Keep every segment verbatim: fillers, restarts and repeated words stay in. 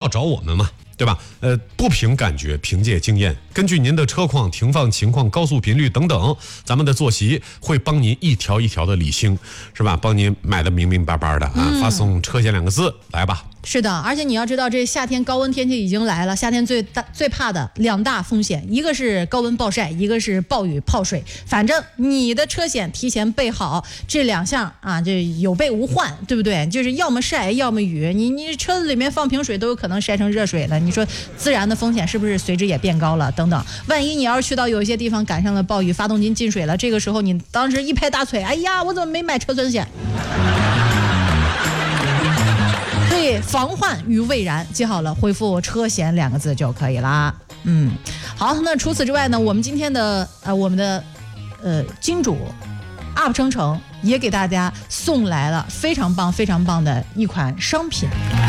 找我们嘛，对吧？呃，不凭感觉，凭借经验，根据您的车况、停放情况、高速频率等等，咱们的坐席会帮您一条一条的理清，是吧？帮您买的明明白白的啊！嗯、发送车险两个字来吧。 是的，而且你要知道，这夏天高温天气已经来了，夏天最大最怕的两大风险，一个是高温暴晒，一个是暴雨泡水。反正你的车险提前备好这两项啊，这有备无患，对不对？就是要么晒，要么雨，你你车子里面放瓶水都有可能晒成热水了。你说自然的风险是不是随之也变高了？等等，万一你要是去到有一些地方赶上了暴雨，发动机进水了，这个时候你当时一拍大腿，哎呀，我怎么没买车损险？所以防患于未然，记好了，回复车险两个字就可以啦。嗯，好，那除此之外呢，我们今天的呃我们的呃金主 U P 程程也给大家送来了非常棒非常棒的一款商品。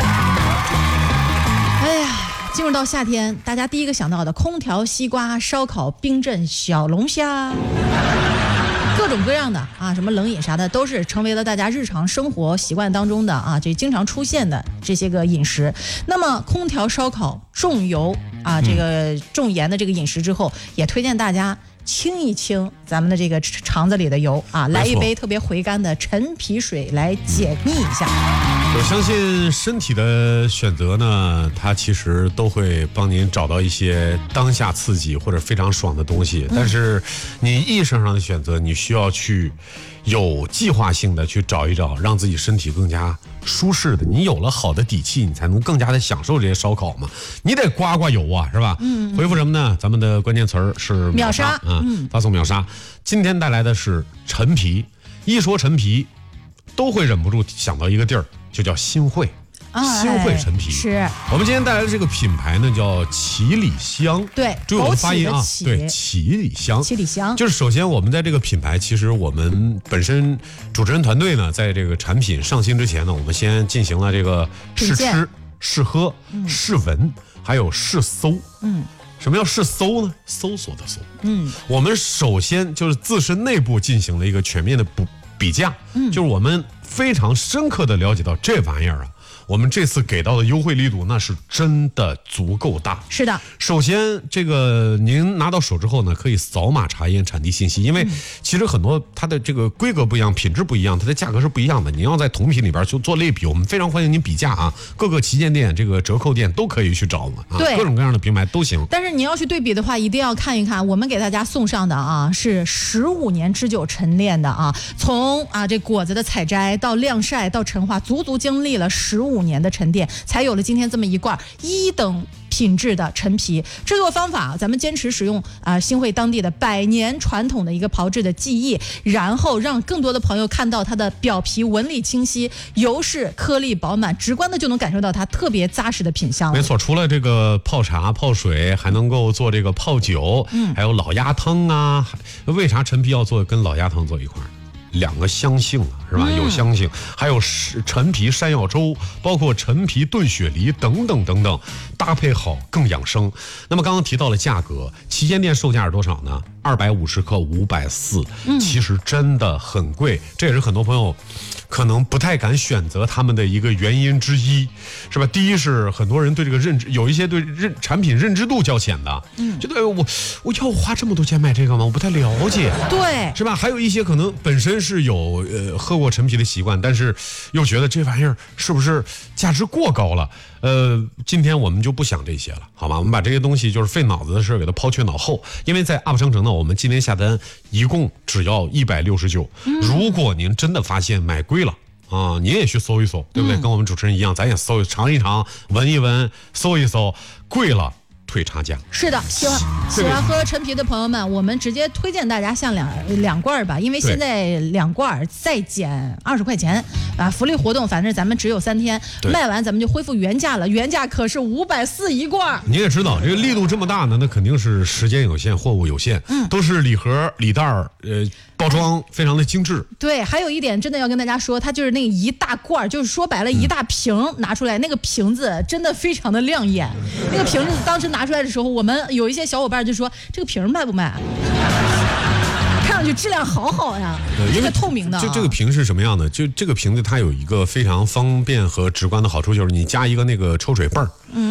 哎呀，进入到夏天，大家第一个想到的空调、西瓜、烧烤、冰镇小龙虾。各种各样的啊，什么冷饮啥的，都是成为了大家日常生活习惯当中的啊，这经常出现的这些个饮食。那么空调、烧烤重油啊，这个重盐的这个饮食之后，也推荐大家清一清咱们的这个肠子里的油啊，来一杯特别回甘的陈皮水来解腻一下。 我相信身体的选择呢，它其实都会帮您找到一些当下刺激或者非常爽的东西，但是你意识上的选择，你需要去有计划性的去找一找让自己身体更加舒适的。你有了好的底气，你才能更加的享受这些烧烤嘛。你得刮刮油啊，是吧？嗯。回复什么呢？咱们的关键词儿是秒杀啊，嗯，发送秒杀。今天带来的是陈皮。一说陈皮，都会忍不住想到一个地儿，就叫新会。新会陈皮、哎、 是我们今天带来的这个品牌呢，叫七里香。 对， 注意我的发音啊，对，七里香。 七里香就是首先我们在这个品牌，其实我们本身主持人团队呢，在这个产品上新之前呢，我们先进行了这个试吃、试喝、嗯、试闻，还有试搜。嗯。什么叫试搜呢？搜索的搜。嗯，我们首先就是自身内部进行了一个全面的比比价，嗯，就是我们非常深刻的了解到这玩意儿啊，我们这次给到的优惠力度那是真的足够大。 是的， 首先这个您拿到手之后呢，可以扫码查验产地信息，因为其实很多它的这个规格不一样，品质不一样，它的价格是不一样的。你要在同品里边就做类比，我们非常欢迎您比价啊，各个旗舰店、这个折扣店都可以去找嘛，啊， 对， 各种各样的品牌都行。 但是你要去对比的话，一定要看一看我们给大家送上的啊，是十五年之久陈炼的啊，从啊这果子的采摘到晾晒到陈化，足足经历了十五年的沉淀，才有了今天这么一罐一等品质的陈皮。制作方法咱们坚持使用啊、呃、新会当地的百年传统的一个炮制的技艺，然后让更多的朋友看到它的表皮纹理清晰，油是颗粒饱满，直观的就能感受到它特别扎实的品香。 没错，除了这个泡茶泡水，还能够做这个泡酒，嗯，还有老鸭汤啊。为啥陈皮要做跟老鸭汤做一块儿？两个香性啊，是吧？有香性，还有陈皮山药粥，包括陈皮炖雪梨等等等等，搭配好更养生。那么刚刚提到了价格，旗舰店售价是多少呢？二百五十克五百四，其实真的很贵，这也是很多朋友可能不太敢选择他们的一个原因之一，是吧？第一是很多人对这个认知，有一些对认产品认知度较浅的，嗯，觉得我我要花这么多钱买这个吗？我不太了解， 对， 是吧？还有一些可能本身是有呃喝过陈皮的习惯，但是又觉得这玩意儿是不是价值过高了？呃，今天我们就不想这些了，好吗？我们把这些东西就是费脑子的事给它抛却脑后，因为在 U P 商城呢，我们今天下单一共只要一百六十九。如果您真的发现买贵了啊，您也去搜一搜，对不对？嗯、跟我们主持人一样，咱也搜尝一尝，闻一闻，搜一搜，贵了退差价。 是的，喜欢喜欢喝陈皮的朋友们，我们直接推荐大家像两两罐吧，因为现在两罐再减二十块钱啊，福利活动，反正咱们只有三天，卖完咱们就恢复原价了，原价可是五百四一罐。 你也知道这个力度这么大呢，那肯定是时间有限，货物有限，嗯，都是礼盒、礼袋儿，呃。包装非常的精致。 对，还有一点真的要跟大家说，它就是那一大罐，就是说白了一大瓶拿出来，那个瓶子真的非常的亮眼。那个瓶子当时拿出来的时候，我们有一些小伙伴就说这个瓶卖不卖？看上去质量好好呀，这个透明的、啊。 就这个瓶是什么样的？就这个瓶子它有一个非常方便和直观的好处，就是你加一个那个抽水泵。嗯。